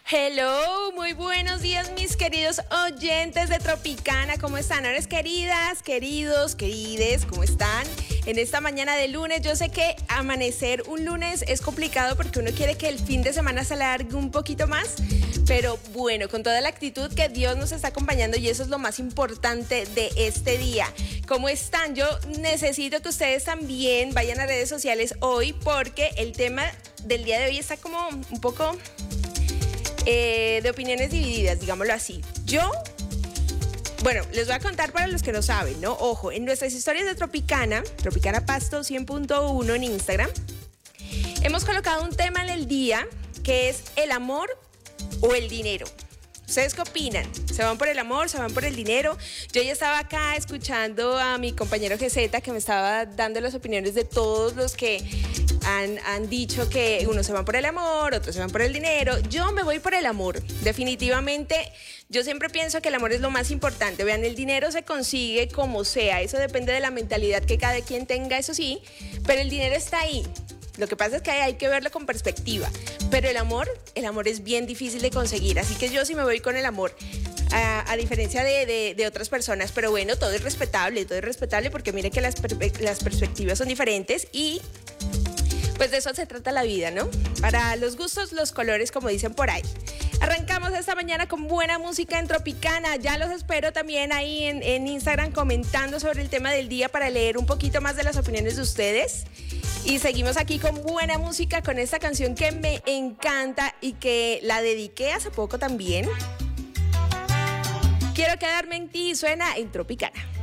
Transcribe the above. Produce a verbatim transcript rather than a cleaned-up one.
Hello, muy buenos días mis queridos oyentes de Tropicana, ¿cómo están? Ahora queridas, queridos, querides, ¿cómo están? En esta mañana de lunes, yo sé que amanecer un lunes es complicado porque uno quiere que el fin de semana se alargue un poquito más, pero bueno, con toda la actitud que Dios nos está acompañando y eso es lo más importante de este día. ¿Cómo están? Yo necesito que ustedes también vayan a redes sociales hoy porque el tema del día de hoy está como un poco eh, de opiniones divididas, digámoslo así. Yo... Bueno, les voy a contar para los que no saben, ¿no? Ojo, en nuestras historias de Tropicana, Tropicana Pasto cien punto uno en Instagram, hemos colocado un tema en el día que es el amor o el dinero. ¿Ustedes qué opinan? ¿Se van por el amor? ¿Se van por el dinero? Yo ya estaba acá escuchando a mi compañero G Z que me estaba dando las opiniones de todos los que han, han dicho que unos se van por el amor, otros se van por el dinero. Yo me voy por el amor. Definitivamente, yo siempre pienso que el amor es lo más importante. Vean, el dinero se consigue como sea. Eso depende de la mentalidad que cada quien tenga, eso sí. Pero el dinero está ahí. Lo que pasa es que hay que verlo con perspectiva. Pero el amor, el amor es bien difícil de conseguir. Así que yo sí me voy con el amor. A, a diferencia de, de, de otras personas. Pero bueno, todo es respetable. Todo es respetable porque miren que las, per- las perspectivas son diferentes. Y pues de eso se trata la vida, ¿no? Para los gustos, los colores, como dicen por ahí. Arrancamos esta mañana con buena música en Tropicana. Ya los espero también ahí en, en Instagram comentando sobre el tema del día para leer un poquito más de las opiniones de ustedes. Y seguimos aquí con buena música, con esta canción que me encanta y que la dediqué hace poco también. Quiero quedarme en ti, suena en Tropicana.